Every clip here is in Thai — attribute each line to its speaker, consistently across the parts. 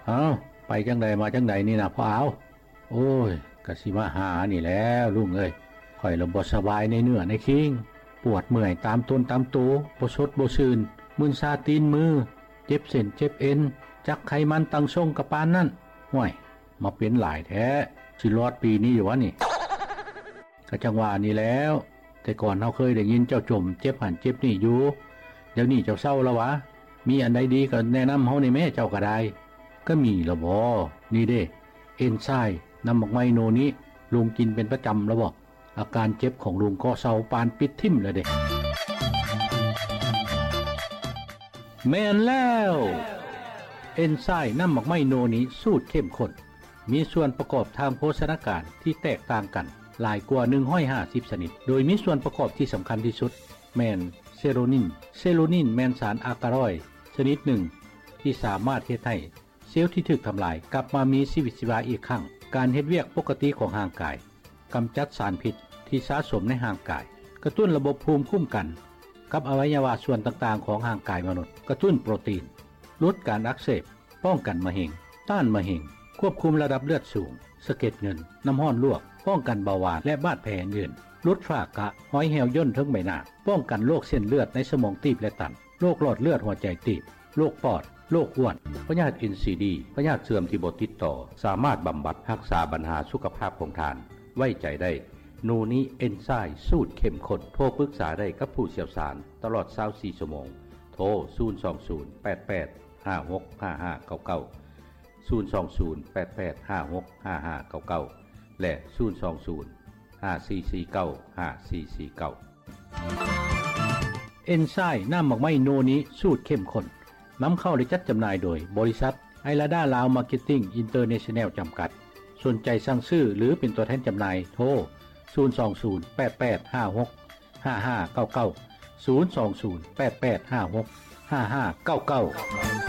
Speaker 1: เอ้าไปจังใดมาจังใดนี่นะพ่อเอาโอ้ยกะสิมาหานี่แล้วลุงเอ้ยข่อยละบ่สบายในเนื้อในคิงปวดเมื่อยตามต้นตามตัวบ่สดบ่ซื่นมึนซาตีนมือเจ็บเส้นเจ็บเอ็นจักไขมันตั้งทรงกะปานนั่นห่วยมาเป็นหลายแท้สิรอดปีนี้อยู่วะนี่ก็จังว่านี่แล้วแต่ก่อนเฮาเคยได้ยินเจ้าจมเจ็บหันเจ็บนี่อยู่เดี๋ยวนี้เจ้าเศร้าแล้ววะมีอันใดดีก็แนะนำเฮานี่แม่เจ้าก็ได้ก็มีละบ่นี่เด้เอนไซม์น้ำหมกไมโนนี้ลุงกินเป็นประจำแล้วบ่อาการเจ็บของลุงก็เศร้าปานปิดทิ่มเลยเด้แม่นแล้วเอนไซม์น้ำหมกไมโนนี้สูตรเข้มข้นมีส่วนประกอบทางโภชนาการที่แตกต่างกันหลายกว่า150ชนิดโดยมีส่วนประกอบที่สำคัญที่สุดแม่นเซโรนินแม่นสารอากาลอยด์ชนิดหนึ่งที่สามารถเฮ็ดให้เซลล์ที่ถูกทำลายกลับมามีชีวิตชีวาอีกครั้งการเฮ็ดเวียกปกติของร่างกายกำจัดสารพิษที่สะสมในร่างกายกระตุ้นระบบภูมิคุ้มกันกับอวัยวะส่วนต่างๆของร่างกายมนุษย์กระตุ้นโปรตีนลดการอักเสบป้องกันมะเร็งต้านมะเร็งควบคุมระดับเลือดสูงสะเก็ดเงินน้ำห้อนลวกป้องกันเบาหวานและบาดแผลอื่นลดฝ้ากระห้อยแหวย่นทั้งใบหน้าป้องกันโรคเส้นเลือดในสมองตีบและตันโรคหลอดเลือดหัวใจตีบโรคปอดโรคอ้วนพยาธิ NCD พยาธิเสื่อมที่บ่ติดต่อสามารถบำบัดรักษาปัญหาสุขภาพของทานไว้ใจได้โนนี้เอนไซม์สูตรเข้มข้นโทรปรึกษาได้กับผู้เชี่ยวชาญตลอด24ชั่วโมงโทร02088565599 02088565599และ02054495449เอนไซม์น้ำหมกไม้โนนี้สูตรเข้มข้นนำเข้าและจัดจำหน่ายโดยบริษัทไอลาดาลาวมาร์เก็ตติ้งอินเตอร์เนชั่นแนลจำกัดสนใจสั่งซื้อหรือเป็นตัวแทนจำหน่ายโทร02088565599 02088565599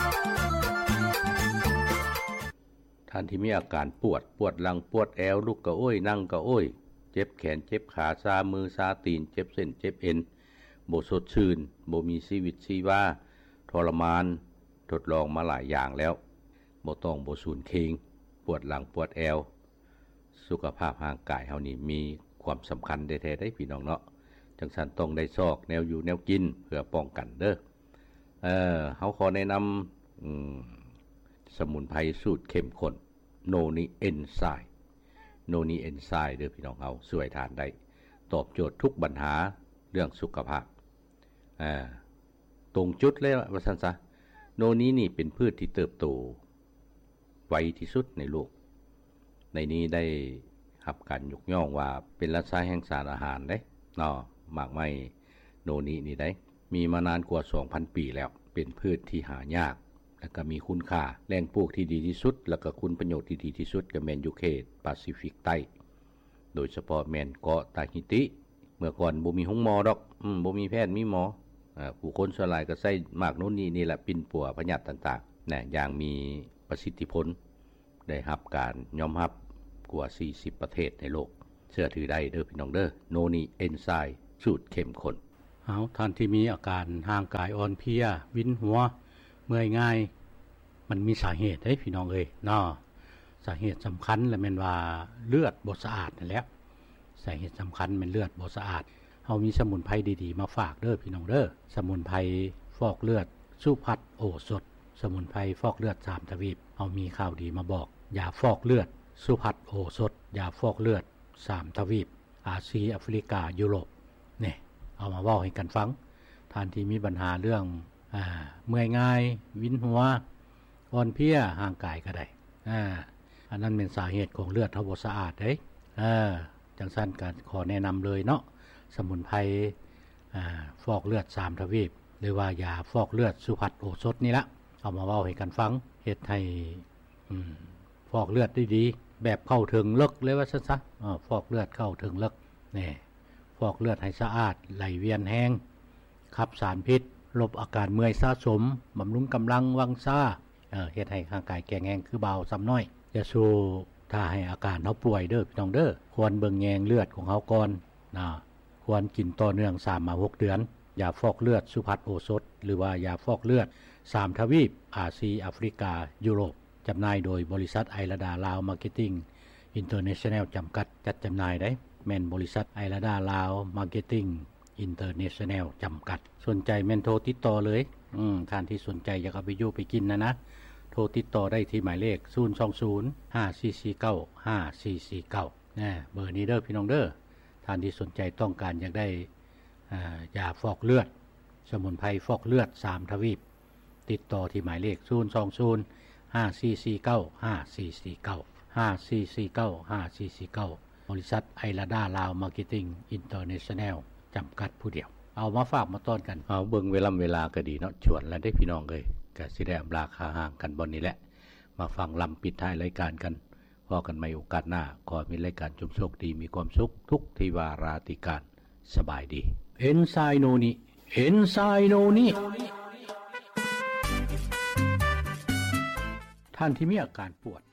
Speaker 1: ท่านที่มีอาการปวดหลังปวดแอวลุกกะโอ้ยนั่งกะโอ้ยเจ็บแขนเจ็บขาซามือซาตีนเจ็บเส้นเจ็บเอ็นบ่สดชื่นบ่มีชีวิตชีวาทรมานทดลองมาหลายอย่างแล้วบ่ต้องบ่สูญเคงปวดหลังปวดแอวสุขภาพร่างกายเฮานี่มีความสำคัญแท้ๆได้พี่น้องเนาะจังซั่นต้องได้ซอกแนวอยู่แนวกินเพื่อป้องกันเด้อเฮาขอแนะนำสมุนไพรสูตรเข้มข้นโนนิเอนไซม์เด้อพี่น้องเฮาช่วยทานได้ตอบโจทย์ทุกปัญหาเรื่องสุขภาพตรงจุดเลยว่าซั่นซะโนนี้นี่เป็นพืชที่เติบโตไวที่สุดในโลกในนี้ได้รับการยกย่องว่าเป็นราชาแห่งสารอาหารเด้เนาะหมากไม้โนนี้นี่ได้มีมานานกว่า 2,000 ปีแล้วเป็นพืชที่หายากแล้วก็มีคุณค่าแหล่งปลูกที่ดีที่สุดแล้วก็คุณประโยชน์ที่ดีที่สุดก็แม่นอยู่เขตแปซิฟิกใต้โดยเฉพาะแม่นเกาะตาฮิติเมื่อก่อนบ่มีห้องหมอดอกบ่มีแพทย์มีหมอผู้คนส่วนหลายก็ใช้หมากโน่นนี่แหละปิ่นปัวพยาธิต่างๆนะอย่างมีประสิทธิผลได้รับการยอมรับกว่า40ประเทศในโลกเชื่อถือได้เด้อพี่น้องเด้อโนนี่เอนไซม์สูตรเข้มข้นท่านที่มีอาการร่างกายอ่อนเพลียวินหัวเมื่อยง่ายมันมีสาเหตุเด้พี่น้องเอ้ยเนาะสาเหตุสำคัญและแม่นว่าเลือดบ่สะอาดนั่นแหละสาเหตุสำคัญแม่นเลือดบ่สะอาดเฮามีสมุนไพรดีๆมาฝากเด้อพี่น้องเด้อสมุนไพรฟอกเลือดสุพัฒน์โอสถสมุนไพรฟอกเลือด3ทวีปเฮามีข่าวดีมาบอกยาฟอกเลือดสุพัฒน์โอสถยาฟอกเลือด3ทวีปอาเซียแอฟริกายุโรปนี่เอามาเว้าให้กันฟังท่านที่มีปัญหาเรื่องเมื่อยง่ายวินหัวอ่อนเพลียร่างกายก็ได้อันนั้นเป็นสาเหตุของเลือดเฮาบ่สะอาดเด้จังซั่นก็ขอแนะนำเลยเนาะสมุนไพรฟอกเลือด3ทวีปหรือว่ายาฟอกเลือดสุพัฒน์โอสถนี่ละเอามาเว้าให้กันฟังเฮ็ดให้ฟอกเลือดได้ดีแบบเข้าถึงลึกเลยว่าซั่นซะฟอกเลือดเข้าถึงลึกนี่ฟอกเลือดให้สะอาดไหลเวียนแห้งขับสารพิษลบอาการเมื่อยสะสมบำรุงกำลังวังซ่าเฮ็ดให้ร่างกายแข็งแรงคือเบาซ้ำน้อยอย่าสู้ถ้าให้อาการเฮาป่วยเด้อพี่น้องเด้อควรเบิ่งแยงเลือดของเฮาก่อนควรกินต่อเนื่อง 3-6 เดือนยาฟอกเลือดสุพัฒน์โอสถหรือว่ายาฟอกเลือด3ทวีปอาเซียแอฟริกายุโรป
Speaker 2: จำหน่ายโดยบริษัทไอราดาลาวมาร์เก็ตติ้งอินเตอร์เนชั่นแนลจำกัดจัดจำหน่ายได้แม่นบริษัทไอราดาลาวมาร์เก็ตติ้งอินเตอร์เนชั่นแนลจำกัดสนใจแม่นโทรติดต่อเลยท่านที่สนใจอยากเอาไปอยู่ไปกินนะโทรติดต่อได้ที่หมายเลข020-5449-5449เบอร์นี้เด้อพี่น้องเด้อท่านที่สนใจต้องการอยากได้ยาฟอกเลือดสมุนไพรฟอกเลือด3ทวีปติดต่อที่หมายเลข020-5449-5449 บริษัทไอราดาลาวมาร์เก็ตติ้งอินเตอร์เนชั่นแนลจำกัดผู้เดียวเอามาฝากมาต้อนกันเอาเบิ่งเวลาก็ดีเนาะชวนแล้วได้พี่น้องเลยก็สิได้อำลาคาห่างกันบนนี้แหละมาฟังลำปิดท้ายรายการกันพอกันใหม่โอกาสหน้าขอมีรายการชมโชคดีมีความสุขทุกทิวาราติการสบายดีเอนไซโนนิท่านที่มีอาการปวด